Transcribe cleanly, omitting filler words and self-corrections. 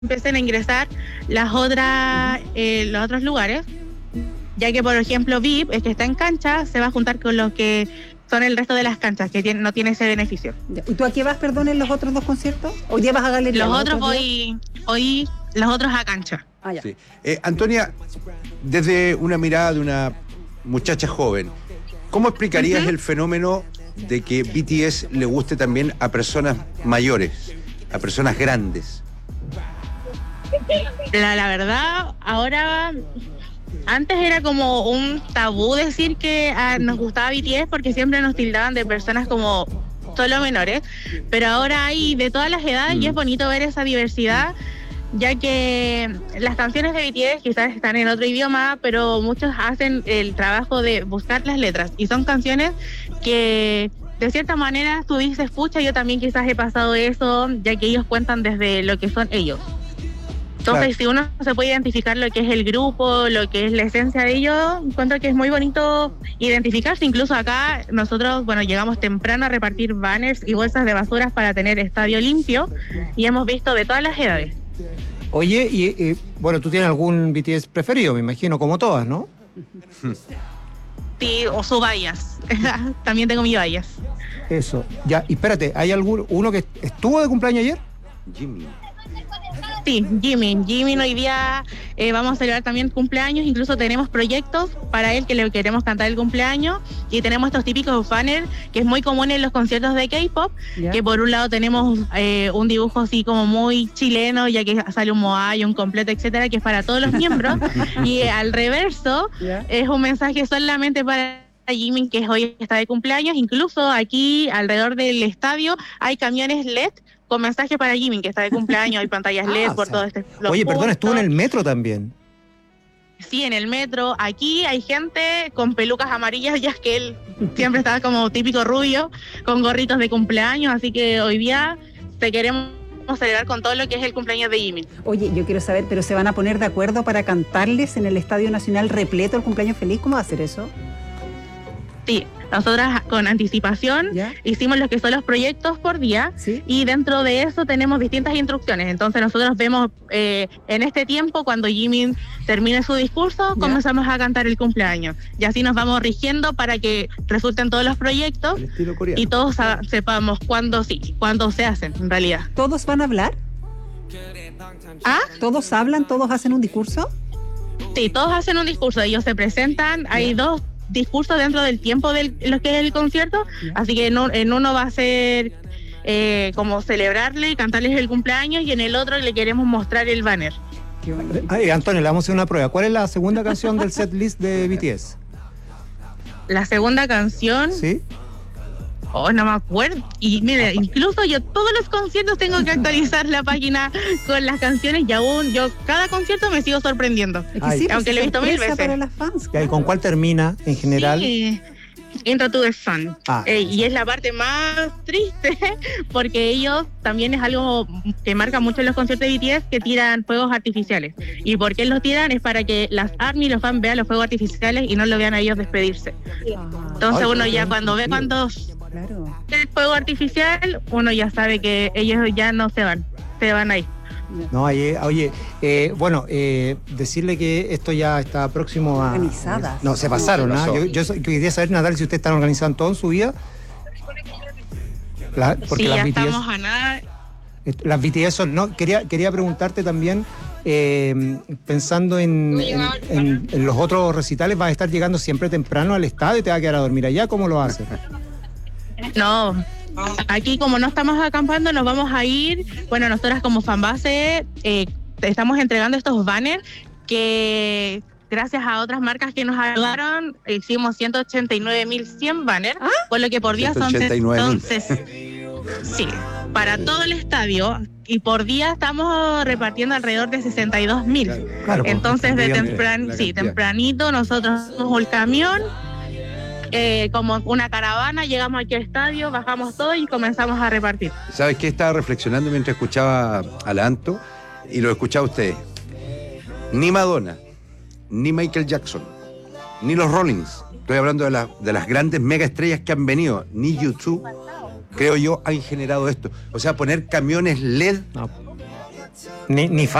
empiecen a ingresar los otros lugares, ya que por ejemplo VIP, el que está en cancha, se va a juntar con los que son el resto de las canchas, que no tiene ese beneficio. ¿Y tú a qué vas, perdón, en los otros dos conciertos? ¿Hoy día vas a galería? Los otros hoy los otros a cancha. Ah, ya. Sí. Antonia, desde una mirada de una muchacha joven, ¿cómo explicarías el fenómeno de que BTS le guste también a personas mayores, a personas grandes? La verdad, ahora... Antes era como un tabú decir que nos gustaba BTS porque siempre nos tildaban de personas como solo menores, pero ahora hay de todas las edades y es bonito ver esa diversidad, ya que las canciones de BTS quizás están en otro idioma, pero muchos hacen el trabajo de buscar las letras y son canciones que de cierta manera tú dices, pucha, yo también quizás he pasado eso, ya que ellos cuentan desde lo que son ellos. Entonces, claro, si uno se puede identificar lo que es el grupo, lo que es la esencia de ellos, encuentro que es muy bonito identificarse. Incluso acá nosotros, llegamos temprano a repartir banners y bolsas de basuras para tener estadio limpio y hemos visto de todas las edades. Oye, y tú tienes algún BTS preferido, me imagino, como todas, ¿no? Sí, o su Bias. También tengo mi Bias. Eso. Ya, y espérate, ¿hay uno que estuvo de cumpleaños ayer? Jimmy. Sí, Jimin hoy día vamos a celebrar también cumpleaños, incluso tenemos proyectos para él que le queremos cantar el cumpleaños y tenemos estos típicos banners que es muy común en los conciertos de K-pop, que por un lado tenemos un dibujo así como muy chileno, ya que sale un moai, un completo, etcétera, que es para todos los miembros y al reverso es un mensaje solamente para Jimin, que hoy está de cumpleaños. Incluso aquí alrededor del estadio hay camiones LED con mensaje para Jimin, que está de cumpleaños, hay pantallas LED por todo este... Oye, perdón, estuvo en el metro también. Sí, en el metro. Aquí hay gente con pelucas amarillas, ya que él siempre estaba como típico rubio, con gorritos de cumpleaños, así que hoy día queremos celebrar con todo lo que es el cumpleaños de Jimin. Oye, yo quiero saber, ¿pero se van a poner de acuerdo para cantarles en el Estadio Nacional repleto el cumpleaños feliz? ¿Cómo va a hacer eso? Sí, nosotras con anticipación hicimos lo que son los proyectos por día, y dentro de eso tenemos distintas instrucciones. Entonces nosotros vemos en este tiempo, cuando Jimin termine su discurso, comenzamos a cantar el cumpleaños. Y así nos vamos rigiendo para que resulten todos los proyectos y todos sepamos cuándo se hacen en realidad. ¿Todos van a hablar? ¿Todos hablan? ¿Todos hacen un discurso? Sí, todos hacen un discurso. Ellos se presentan, hay dos discurso dentro del tiempo de lo que es el concierto, así que en uno va a ser como celebrarle, cantarles el cumpleaños, y en el otro le queremos mostrar el banner. Antonio, le vamos a hacer una prueba. ¿Cuál es la segunda canción del set list de BTS? La segunda canción... ¿Sí? Oh, no me acuerdo. Y mire, incluso yo todos los conciertos tengo que actualizar la página con las canciones, y aún yo cada concierto me sigo sorprendiendo. Aunque lo he visto 1000 veces. Para las fans, ¿Y con cuál termina en general? Sí, Into to the Sun. Y es la parte más triste, porque ellos también es algo que marca mucho en los conciertos de BTS, que tiran fuegos artificiales. ¿Y por qué los tiran? Es para que las ARMY, los fans, vean los fuegos artificiales y no lo vean a ellos despedirse. Entonces uno ya cuando ve el fuego artificial, uno ya sabe que ellos ya no se van ahí. No, oye, decirle que esto ya está próximo a... Organizadas. No, se pasaron, ¿no? Yo quería saber, Natalia, si ustedes están organizando todo en su vida. Porque las BTS, estamos a nada. Las BTS son... No, quería preguntarte también, pensando en los otros recitales, ¿vas a estar llegando siempre temprano al estadio y te vas a quedar a dormir allá? ¿Cómo lo haces? No, aquí como no estamos acampando, nos vamos a ir. Bueno, nosotras como fanbase estamos entregando estos banners que gracias a otras marcas que nos ayudaron, hicimos 189.100 banners, por lo que por día son 189.000. Entonces, sí, para todo el estadio, y por día estamos repartiendo alrededor de 62.000. Claro, entonces tempranito nosotros tomamos el camión, como una caravana, llegamos aquí al estadio, bajamos todo y comenzamos a repartir. ¿Sabes qué? Estaba reflexionando mientras escuchaba a la Anto, y lo escuchaba a ustedes. Ni Madonna, ni Michael Jackson, ni los Rollins, estoy hablando de las grandes mega estrellas que han venido, ni YouTube, creo yo, han generado esto. O sea, poner camiones LED Ni